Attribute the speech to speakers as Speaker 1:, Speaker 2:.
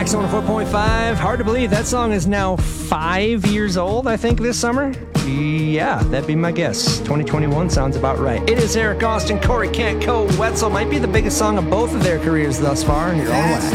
Speaker 1: Wax 104.5. Hard to believe that song is now 5 years old, I think, this summer. Yeah, that'd be my guess. 2021 sounds about right. It is Eric Austin, Corey Kent, Cole Wetzel. Might be the biggest song of both of their careers thus far in your own way.